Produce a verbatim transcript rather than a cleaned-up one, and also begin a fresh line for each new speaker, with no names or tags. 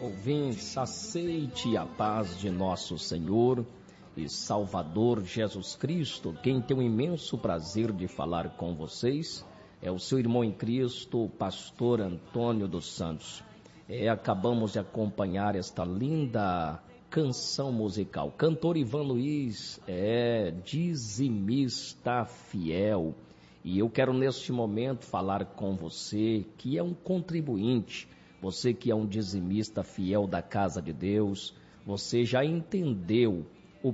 Ouvintes, aceite a paz de nosso Senhor e Salvador Jesus Cristo. Quem tem o imenso prazer de falar com vocês é o seu irmão em Cristo, pastor Antônio dos Santos. É, acabamos de acompanhar esta linda canção musical. Cantor Ivan Luiz é dizimista fiel. E eu quero neste momento falar com você que é um contribuinte, você que é um dizimista fiel da casa de Deus. Você já entendeu